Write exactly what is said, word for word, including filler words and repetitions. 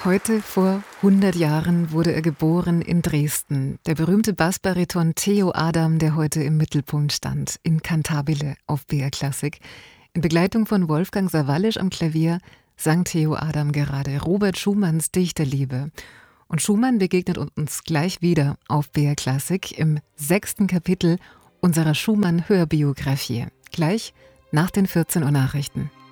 Heute vor hundert Jahren wurde er geboren in Dresden. Der berühmte Bassbariton Theo Adam, der heute im Mittelpunkt stand, in Cantabile auf B R Klassik. In Begleitung von Wolfgang Sawallisch am Klavier sang Theo Adam gerade Robert Schumanns Dichterliebe. Und Schumann begegnet uns gleich wieder auf B R Klassik im sechsten Kapitel unserer Schumann-Hörbiografie. Gleich nach den vierzehn Uhr Nachrichten.